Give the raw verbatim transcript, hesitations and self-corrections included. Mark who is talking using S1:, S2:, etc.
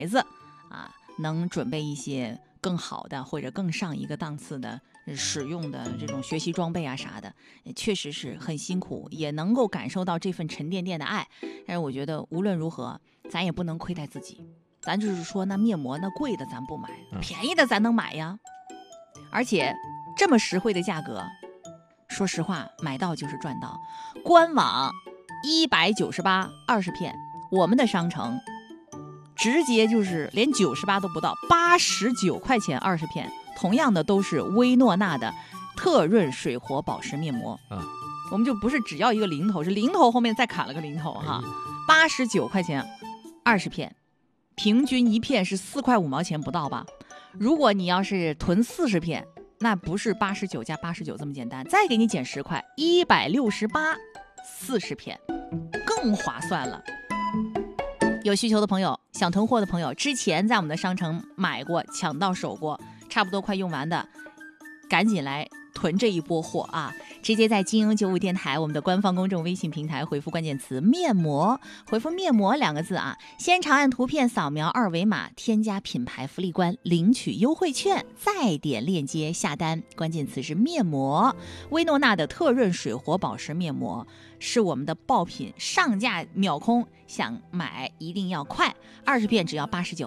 S1: 子啊，能准备一些更好的或者更上一个档次的使用的这种学习装备啊啥的，确实是很辛苦，也能够感受到这份沉甸甸的爱。但是我觉得无论如何，咱也不能亏待自己，咱就是说那面膜那贵的咱不买，便宜的咱能买呀。而且这么实惠的价格，说实话买到就是赚到。官网一百九十八二十片，我们的商城直接就是连九十八都不到，八十九块钱二十片。同样的都是薇诺娜的特润水活保湿面膜啊，我们就不是只要一个零头，是零头后面再砍了个零头哈，八十九块钱二十片，平均一片是四块五毛钱不到吧？如果你要是囤四十片，那不是八十九加八十九这么简单，再给你减十块，一百六十八，四十片，更划算了。有需求的朋友，想囤货的朋友，之前在我们的商城买过，抢到手过，差不多快用完的，赶紧来囤这一波货啊！直接在金鹰九五电台我们的官方公众微信平台回复关键词面膜，回复面膜两个字啊，先长按图片扫描二维码，添加品牌福利官领取优惠券，再点链接下单，关键词是面膜。薇诺娜的特润水活保湿面膜是我们的爆品，上架秒空，想买一定要快，二十片只要八十九。